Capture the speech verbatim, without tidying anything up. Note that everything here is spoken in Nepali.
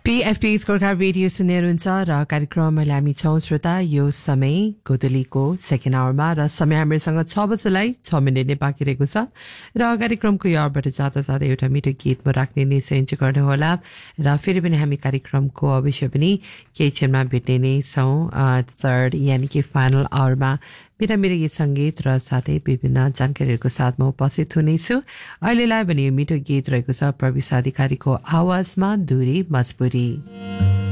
पीएफपी स्कोरकार्ड रेडियो सुनेर हुन्छ र कार्यक्रम अहिले हामी छौँ श्रोता यो समय गोदलीको सेकेन्ड आवरमा र समय हामीसँग छ बजेलाई छ मिनट नै बाँकी रहेको छ र कार्यक्रमको यो आवरबाट जाँदा जाँदा एउटा मिठो गीत म राख्ने निश्चय गर्नुहोला र फेरि पनि हामी कार्यक्रमको अवश्य पनि केही क्षणमा भेट्ने नै छौँ थर्ड यानि कि फाइनल आवरमा मेरा मेरो गीत सङ्गीत र साथै विभिन्न जानकारीहरूको साथमा उपस्थित हुनेछु अहिलेलाई भने यो मिठो गीत रहेको छ प्रविशा अधिकारीको आवाजमा दूरी मजबुरी।